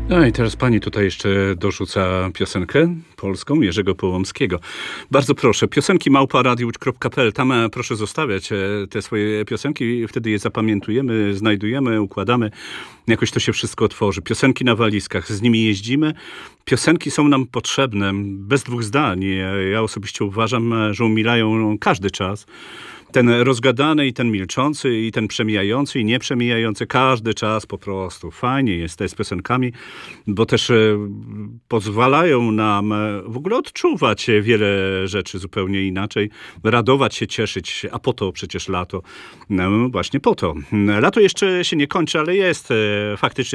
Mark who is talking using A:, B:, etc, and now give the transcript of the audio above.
A: No i teraz pani tutaj jeszcze dorzuca piosenkę polską Jerzego Połomskiego. Bardzo proszę, piosenki @radiowódź.pl. Tam proszę zostawiać te swoje piosenki, wtedy je zapamiętujemy, znajdujemy, układamy. Jakoś to się wszystko tworzy. Piosenki na walizkach, z nimi jeździmy. Piosenki są nam potrzebne, bez dwóch zdań. Ja osobiście uważam, że umilają każdy czas. Ten rozgadany i ten milczący, i ten przemijający, i nieprzemijający, każdy czas po prostu fajnie jest z piosenkami, bo też pozwalają nam w ogóle odczuwać wiele rzeczy zupełnie inaczej, radować się, cieszyć, a po to przecież lato. No właśnie po to. Lato jeszcze się nie kończy, ale jest faktycznie